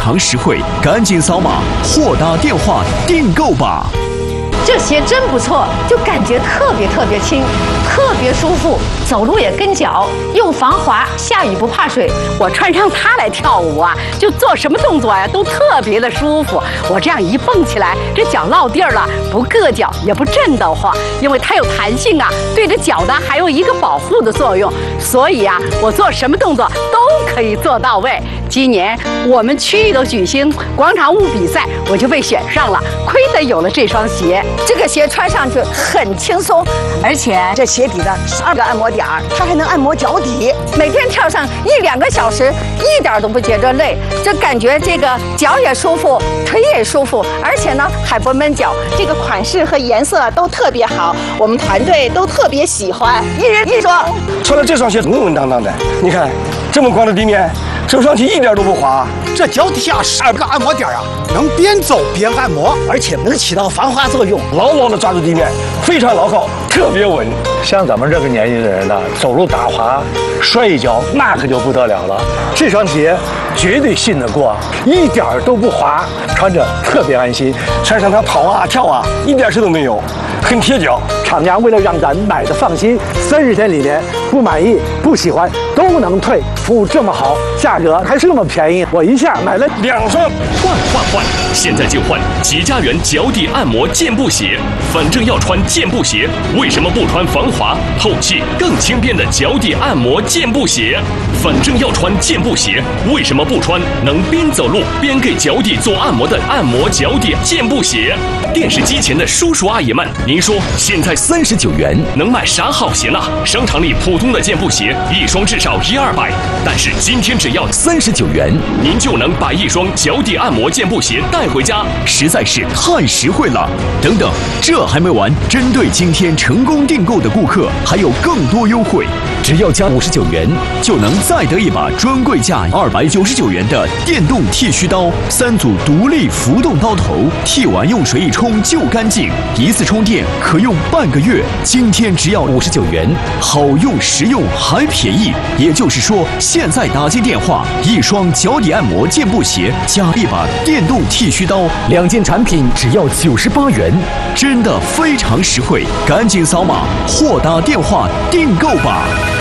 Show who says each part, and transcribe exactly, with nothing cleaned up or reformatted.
Speaker 1: 常实惠，赶紧扫码或打电话订购吧。
Speaker 2: 这鞋真不错，就感觉特别特别轻，特别舒服，走路也跟脚，又防滑，下雨不怕水。
Speaker 3: 我穿上它来跳舞啊，就做什么动作呀、啊、都特别的舒服。我这样一蹦起来，这脚落地儿了，不硌脚也不震得慌，因为它有弹性啊，对着脚呢还有一个保护的作用。所以啊，我做什么动作都可以做到位。今年我们区域都举行广场舞比赛，我就被选上了，亏得有了这双鞋。
Speaker 2: 这个鞋穿上去很轻松，而且
Speaker 4: 这鞋底的十二个按摩点儿，它还能按摩脚底。
Speaker 2: 每天跳上一两个小时，一点都不觉着累，这感觉这个脚也舒服，腿也舒服，而且呢还不闷脚。
Speaker 4: 这个款式和颜色都特别好，我们团队都特别喜欢。
Speaker 2: 一人一双，
Speaker 5: 穿了这双鞋稳稳当当的，你看这么光的地面，走上去一点都不滑。
Speaker 6: 这脚底下十二个按摩点啊，能边走边按摩，而且能起到防滑作用，
Speaker 5: 牢牢的抓住地面，非常牢靠，特别稳。
Speaker 7: 像咱们这个年纪的人呢，走路打滑、摔一跤，那可就不得了了。这双鞋绝对信得过，一点都不滑，穿着特别安心。
Speaker 5: 穿上它跑啊跳啊，一点事都没有，很贴脚。
Speaker 7: 厂家为了让咱买的放心，三十天里面不满意、不喜欢都能退，服务这么好，价格还是那么便宜，我一下买了两双。
Speaker 8: 换换换！现在就换吉家园脚底按摩健步鞋。反正要穿健步鞋，为什么不穿防滑、透气、更轻便的脚底按摩健步鞋？反正要穿健步鞋，为什么不穿能边走路边给脚底做按摩的按摩脚底健步鞋？电视机前的叔叔阿姨们，您说现在三十九元能买啥好鞋呢？商场里普通的健步鞋一双至少一二百，但是今天只要三十九元，您就能把一双脚底按摩健步鞋带回家，
Speaker 1: 实在是太实惠了。等等，这还没完，针对今天成功订购的顾客，还有更多优惠，只要加五十九元，就能再得一把专柜价二百九十九元的电动剃须刀，三组独立浮动刀头，剃完用水一冲就干净，一次充电可用半个月。今天只要五十九元，好用实用还便宜。也就是说，现在打进电话，一双脚底按摩健步鞋加一把电动剃须刀，两件产品只要九十八元，真的非常实惠，赶紧扫码或打电话订购吧。